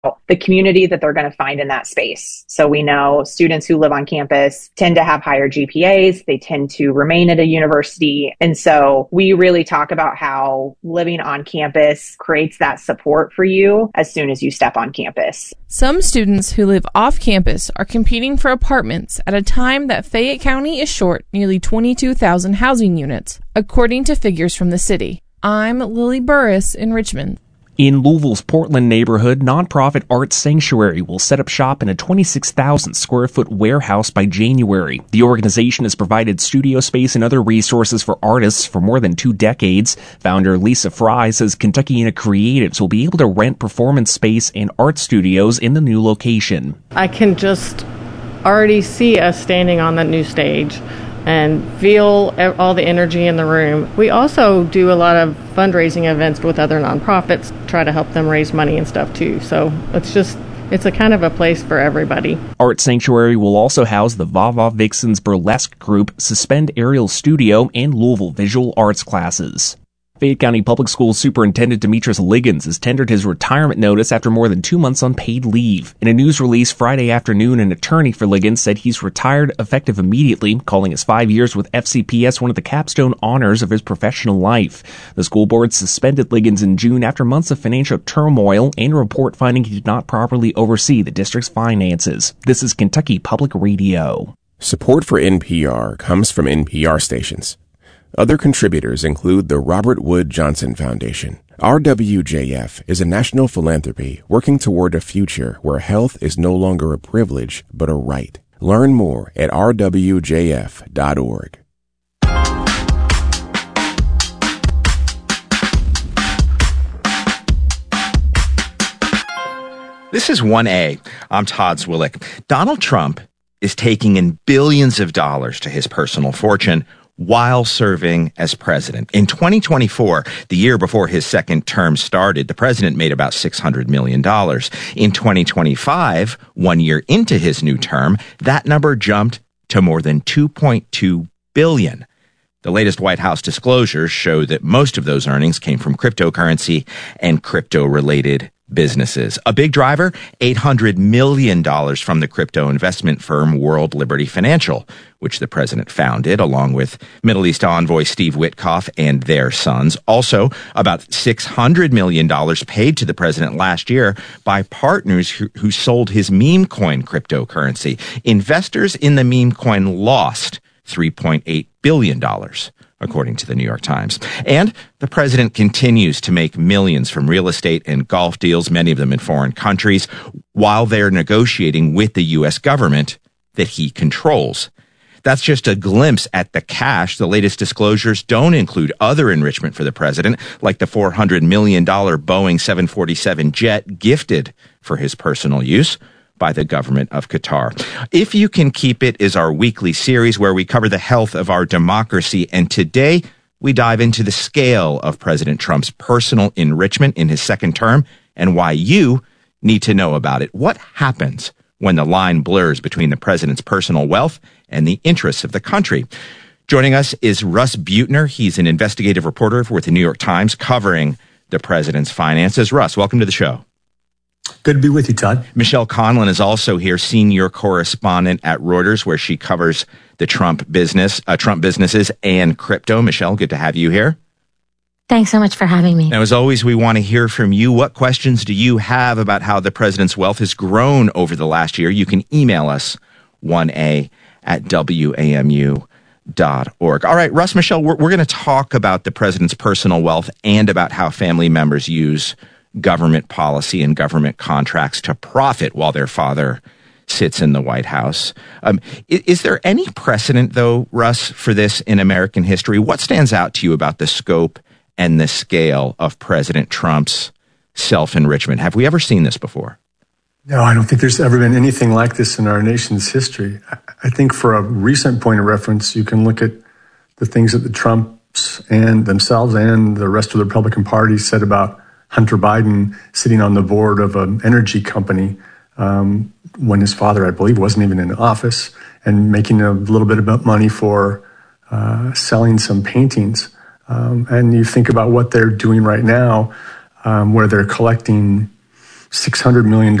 the community that they're going to find in that space. So we know students who live on campus tend to have higher GPAs. They tend to remain at a university. And so we really talk about how living on campus creates that support for you as soon as you step on campus. Some students who live off campus are competing for apartments at a time that Fayette County is short nearly 22,000 housing units, according to figures from the city. I'm Lily Burris in Richmond. In Louisville's Portland neighborhood, nonprofit Art Sanctuary will set up shop in a 26,000 square foot warehouse by January. The organization has provided studio space and other resources for artists for more than 2 decades. Founder Lisa Fry says Kentuckiana creatives will be able to rent performance space and art studios in the new location. I can just already see us standing on that new stage and feel all the energy in the room. We also do a lot of fundraising events with other nonprofits, try to help them raise money and stuff too. So it's a kind of a place for everybody. Art Sanctuary will also house the Vava Vixens Burlesque Group, Suspend Aerial Studio, and Louisville Visual Arts classes. Fayette County Public Schools Superintendent Demetrius Liggins has tendered his retirement notice after more than 2 months on paid leave. In a news release Friday afternoon, an attorney for Liggins said he's retired effective immediately, calling his 5 years with FCPS one of the capstone honors of his professional life. The school board suspended Liggins in June after months of financial turmoil and a report finding he did not properly oversee the district's finances. This is Kentucky Public Radio. Support for NPR comes from NPR stations. Other contributors include the Robert Wood Johnson Foundation. RWJF is a national philanthropy working toward a future where health is no longer a privilege, but a right. Learn more at rwjf.org. This is 1A. I'm Todd Zwillick. Donald Trump is taking in billions of dollars to his personal fortune while serving as president. In 2024, the year before his second term started, the president made about $600 million. In 2025, 1 year into his new term, that number jumped to more than $2.2 billion. The latest White House disclosures show that most of those earnings came from cryptocurrency and crypto-related businesses. A big driver, $800 million from the crypto investment firm World Liberty Financial, which the president founded along with Middle East envoy Steve Witkoff and their sons. Also, about $600 million paid to the president last year by partners who sold his meme coin cryptocurrency. Investors in the meme coin lost $3.8 billion. According to the New York Times. And the president continues to make millions from real estate and golf deals, many of them in foreign countries, while they're negotiating with the U.S. government that he controls. That's just a glimpse at the cash. The latest disclosures don't include other enrichment for the president, like the $400 million Boeing 747 jet gifted for his personal use by the government of Qatar. If You Can Keep It is our weekly series where we cover the health of our democracy. And today we dive into the scale of President Trump's personal enrichment in his second term and why you need to know about it. What happens when the line blurs between the president's personal wealth and the interests of the country? Joining us is Russ Buettner. He's an investigative reporter with the New York Times covering the president's finances. Russ, welcome to the show. Good to be with you, Todd. Michelle Conlon is also here, senior correspondent at Reuters, where she covers the Trump businesses and crypto. Michelle, good to have you here. Thanks so much for having me. Now, as always, we want to hear from you. What questions do you have about how the president's wealth has grown over the last year? You can email us 1a@wamu.org. All right, Russ, Michelle, we're going to talk about the president's personal wealth and about how family members use government policy and government contracts to profit while their father sits in the White House. Is there any precedent, though, Russ, for this in American history? What stands out to you about the scope and the scale of President Trump's self-enrichment? Have we ever seen this before? No, I don't think there's ever been anything like this in our nation's history. I think for a recent point of reference, you can look at the things that the Trumps and themselves and the rest of the Republican Party said about Hunter Biden sitting on the board of an energy company when his father, I believe, wasn't even in office, and making a little bit of money for selling some paintings. And you think about what they're doing right now, where they're collecting $600 million